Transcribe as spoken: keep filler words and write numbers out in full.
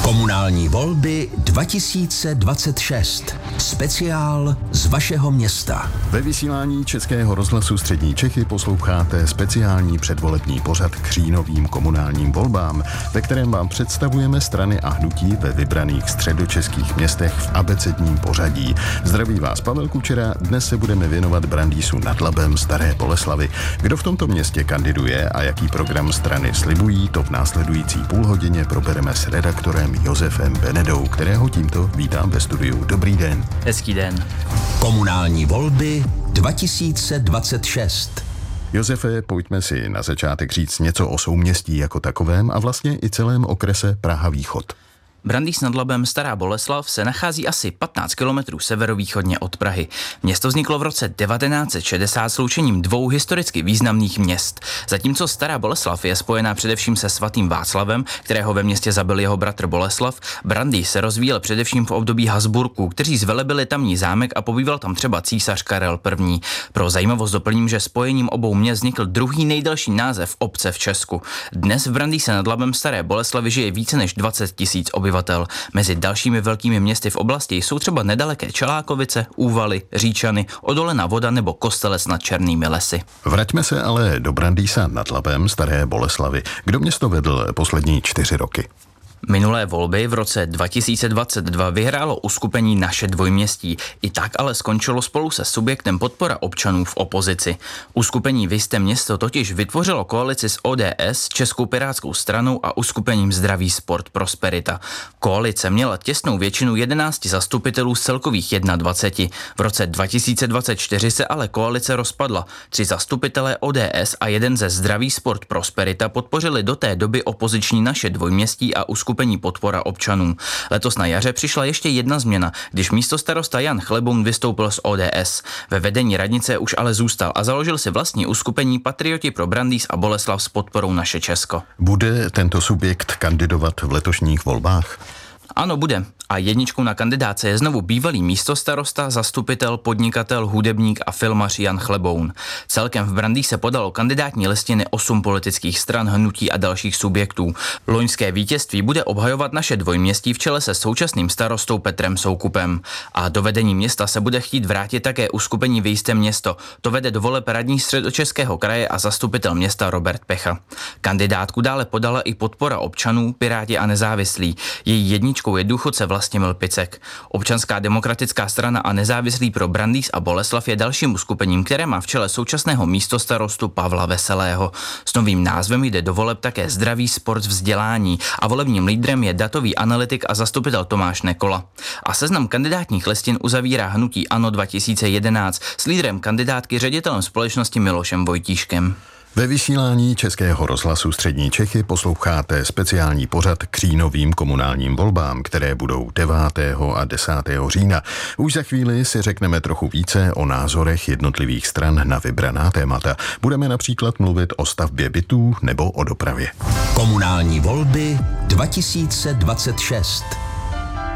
Komunální volby dva tisíce dvacet šest. Speciál z vašeho města. Ve vysílání Českého rozhlasu Střední Čechy posloucháte speciální předvolební pořad k říjnovým komunálním volbám, ve kterém vám představujeme strany a hnutí ve vybraných středočeských městech v abecedním pořadí. Zdraví vás Pavel Kučera, dnes se budeme věnovat Brandýsu nad Labem, Staré Boleslavi. Kdo v tomto městě kandiduje a jaký program strany slibují, to v následující půlhodině probereme s redaktorem Josefem Benedou, kterého tímto vítám ve studiu. Dobrý den. Hezký den. Komunální volby dva tisíce dvacet šest. Josefe, pojďme si na začátek říct něco o souměstí jako takovém a vlastně i celém okrese Praha-Východ. Brandýs nad Labem, Stará Boleslav se nachází asi patnáct kilometrů severovýchodně od Prahy. Město vzniklo v roce devatenáct set šedesát sloučením dvou historicky významných měst. Zatímco Stará Boleslav je spojená především se svatým Václavem, kterého ve městě zabil jeho bratr Boleslav, Brandýs se rozvíjel především v období Habsburků, kteří zvelebili tamní zámek a pobýval tam třeba císař Karel I. Pro zajímavost doplním, že spojením obou měst vznikl druhý nejdelší název obce v Česku. Dnes v Brandýse nad Labem Staré Boleslavy žije více než dvacet tisíc obyvatel. Mezi dalšími velkými městy v oblasti jsou třeba nedaleké Čelákovice, Úvaly, Říčany, Odolená Voda nebo Kostelec nad Černými lesy. Vraťme se ale do Brandýsa nad Labem, Staré Boleslavy. Kdo město vedl poslední čtyři roky? Minulé volby v roce dva tisíce dvacet dva vyhrálo uskupení Naše dvojměstí. I tak ale skončilo spolu se subjektem Podpora občanů v opozici. Uskupení Vy jste město totiž vytvořilo koalici s O D S, Českou pirátskou stranou a uskupením Zdravý sport Prosperita. Koalice měla těsnou většinu jedenácti zastupitelů z celkových dvaceti jedna. V roce dva tisíce dvacet čtyři se ale koalice rozpadla. Tři zastupitelé O D S a jeden ze Zdravý sport Prosperita podpořili do té doby opoziční Naše dvojměstí a uskupení skupení Podpora občanů. Letos na jaře přišla ještě jedna změna, když místostarosta Jan Chleboun vystoupil z O D S. Ve vedení radnice už ale zůstal a založil si vlastní uskupení Patrioti pro Brandýs a Boleslav s podporou Naše Česko. Bude tento subjekt kandidovat v letošních volbách? Ano, bude. A jedničkou na kandidáce je znovu bývalý místostarosta, zastupitel, podnikatel, hudebník a filmař Jan Chleboun. Celkem v Brandýse podalo kandidátní listiny osm politických stran, hnutí a dalších subjektů. Loňské vítězství bude obhajovat Naše dvojměstí v čele se současným starostou Petrem Soukupem. A do vedení města se bude chtít vrátit také uskupení Vy jste město. To vede do voleb radní Středočeského kraje a zastupitel města Robert Pecha. Kandidátku dále podala i Podpora občanů, Piráti a nezávislí. Její jedničkou je důchodce Vlastimil Picek. Občanská demokratická strana a nezávislí pro Brandýs a Boleslav je dalším uskupením, které má v čele současného místostarostu Pavla Veselého. S novým názvem jde do voleb také Zdravý sport vzdělání a volebním lídrem je datový analytik a zastupitel Tomáš Nekola. A seznam kandidátních listin uzavírá hnutí ANO dva tisíce jedenáct s lídrem kandidátky ředitelem společnosti Milošem Vojtíškem. Ve vysílání Českého rozhlasu Střední Čechy posloucháte speciální pořad k říjnovým komunálním volbám, které budou devátého a desátého října. Už za chvíli si řekneme trochu více o názorech jednotlivých stran na vybraná témata. Budeme například mluvit o stavbě bytů nebo o dopravě. Komunální volby dva tisíce dvacet šest.